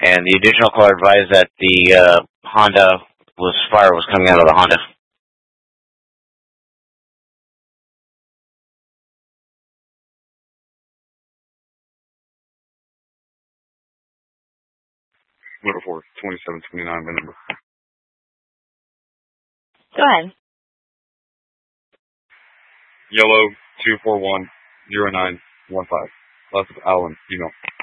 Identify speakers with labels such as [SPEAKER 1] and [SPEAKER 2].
[SPEAKER 1] And the additional caller advised that the fire was coming out of the Honda.
[SPEAKER 2] Number 4, 2729, VIN number.
[SPEAKER 3] Go ahead.
[SPEAKER 2] Yellow 2410915. Last of Allen, female.